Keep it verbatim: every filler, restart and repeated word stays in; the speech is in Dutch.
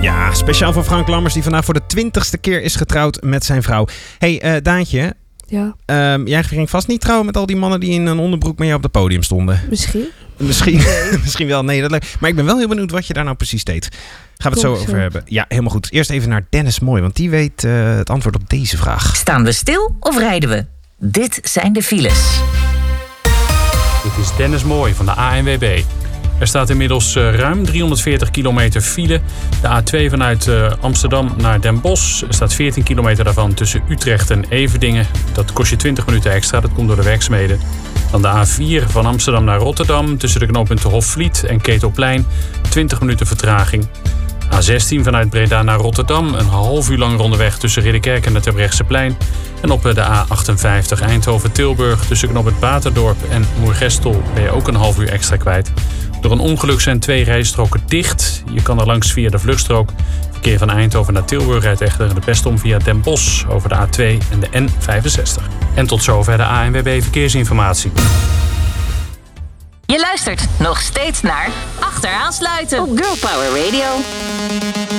Ja, speciaal voor Frank Lammers, die vandaag voor de twintigste keer is getrouwd met zijn vrouw. Hé, hey, uh, Daantje. Ja. Um, jij ging vast niet trouwen met al die mannen die in een onderbroek met jou op het podium stonden. Misschien. Misschien, nee. Misschien wel. Nee, dat leuk. Maar ik ben wel heel benieuwd wat je daar nou precies deed. Gaan we het Kom, zo over zo. hebben. Ja, helemaal goed. Eerst even naar Dennis Mooi, want die weet uh, het antwoord op deze vraag. Staan we stil of rijden we? Dit zijn de files. Dit is Dennis Mooi van de A N W B. Er staat inmiddels uh, ruim driehonderdveertig kilometer file. De A twee vanuit uh, Amsterdam naar Den Bosch. Er staat veertien kilometer daarvan tussen Utrecht en Everdingen. Dat kost je twintig minuten extra, dat komt door de werkzaamheden. Dan de A vier van Amsterdam naar Rotterdam. Tussen de knooppunten Hofvliet en Ketelplein. twintig minuten vertraging. A zestien vanuit Breda naar Rotterdam. Een half uur lang rondeweg tussen Ridderkerk en het Terbrechtseplein. En op de A achtenvijftig Eindhoven-Tilburg tussen knooppunt Baterdorp en Moergestel ben je ook een half uur extra kwijt. Door een ongeluk zijn twee rijstroken dicht. Je kan er langs via de vluchtstrook. Verkeer van Eindhoven naar Tilburg rijdt echter de beste om via Den Bosch over de A twee en de N vijfenzestig. En tot zover de A N W B Verkeersinformatie. Je luistert nog steeds naar Achteraan Sluiten op Girl Power Radio.